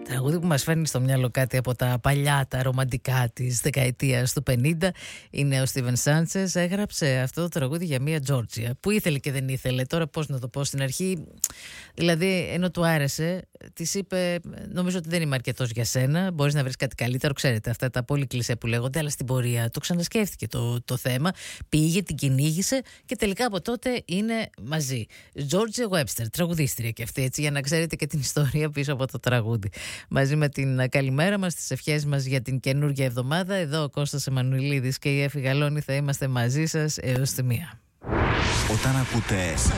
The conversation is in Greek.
Τραγούδι που μας φέρνει στο μυαλό κάτι από τα παλιά, τα ρομαντικά της δεκαετίας του 50. Είναι ο Στίβεν Σάντσες. Έγραψε αυτό το τραγούδι για μια Τζόρτζια που ήθελε και δεν ήθελε. Τώρα πώς να το πω, στην αρχή δηλαδή ενώ του άρεσε, της είπε: νομίζω ότι δεν είμαι αρκετός για σένα, μπορείς να βρεις κάτι καλύτερο. Ξέρετε αυτά τα πολύ κλισέ που λέγονται, αλλά στην πορεία το ξανασκέφτηκε το θέμα, πήγε, την κυνήγησε και τελικά από τότε είναι μαζί. Τζόρτζια Webster, τραγουδίστρια και αυτή, έτσι, για να ξέρετε και την ιστορία πίσω από το τραγούδι. Μαζί με την καλημέρα μας, τις ευχές μας για την καινούργια εβδομάδα. Εδώ ο Κώστας Εμμανουηλίδης και η Εφη Γαλώνη θα είμαστε μαζί σας έως τη 1. Όταν ακούτε